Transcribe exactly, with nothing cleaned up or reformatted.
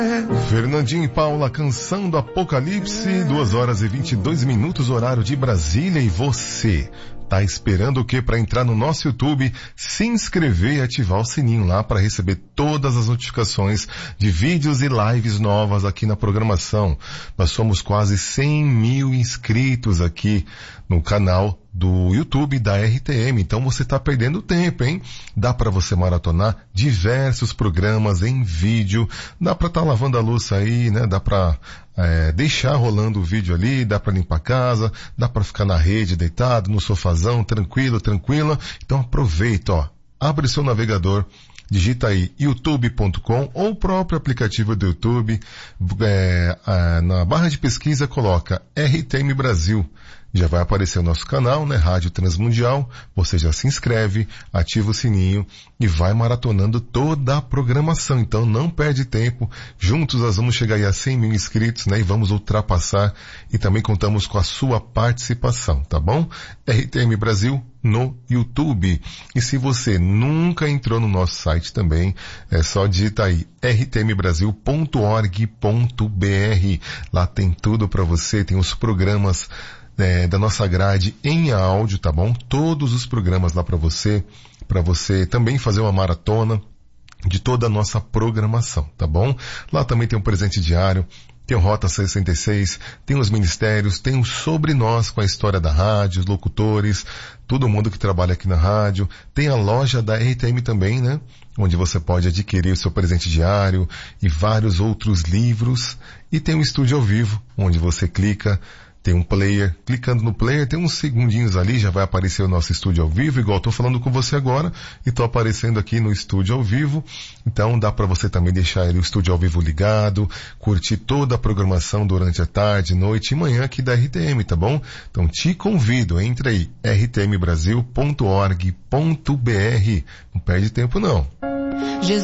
Fernandinho e Paula, Canção do Apocalipse, duas horas e vinte e dois minutos, horário de Brasília. E você tá esperando o que para entrar no nosso YouTube, se inscrever e ativar o sininho lá para receber todas as notificações de vídeos e lives novas aqui na programação. Nós somos quase cem mil inscritos aqui no canal do YouTube da R T M, então você está perdendo tempo, hein? Dá para você maratonar diversos programas em vídeo, dá para estar tá lavando a louça aí, né? Dá para é, deixar rolando o vídeo ali, dá para limpar a casa, dá para ficar na rede deitado, no sofazão, tranquilo, tranquila. Então aproveita, ó, abre seu navegador, digita aí youtube ponto com ou o próprio aplicativo do YouTube, é, a, na barra de pesquisa coloca R T M Brasil. Já vai aparecer o nosso canal, né? Rádio Transmundial. Você já se inscreve, ativa o sininho e vai maratonando toda a programação. Então não perde tempo. Juntos nós vamos chegar aí a cem mil inscritos, né? E vamos ultrapassar. E também contamos com a sua participação, tá bom? R T M Brasil no YouTube. E se você nunca entrou no nosso site também, é só digitar aí r t m brasil ponto org ponto b r. Lá tem tudo para você, tem os programas É, da nossa grade em áudio, tá bom? Todos os programas lá para você, para você também fazer uma maratona de toda a nossa programação, tá bom? Lá também tem um presente diário, tem o Rota sessenta e seis, tem os ministérios, tem o Sobre Nós com a história da rádio, os locutores, todo mundo que trabalha aqui na rádio, tem a loja da R T M também, né? Onde você pode adquirir o seu presente diário e vários outros livros, e tem um estúdio ao vivo, onde você clica, tem um player, clicando no player, tem uns segundinhos ali, já vai aparecer o nosso estúdio ao vivo, igual eu tô falando com você agora, e tô aparecendo aqui no estúdio ao vivo. Então dá para você também deixar o estúdio ao vivo ligado, curtir toda a programação durante a tarde, noite e manhã aqui da R T M, tá bom? Então te convido, entre aí, r t m brasil ponto org ponto b r. Não perde tempo não.